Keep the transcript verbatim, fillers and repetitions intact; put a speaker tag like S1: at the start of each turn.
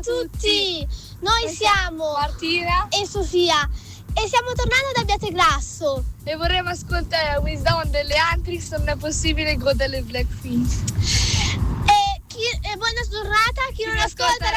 S1: tutti! Noi siamo
S2: Martina
S1: e Sofia e stiamo tornando da Abbiategrasso
S2: e vorremmo ascoltare Wisdom delle Antrix, non è possibile, Go delle Blackpink.
S1: E, chi, e buona giornata a chi, chi non ascolta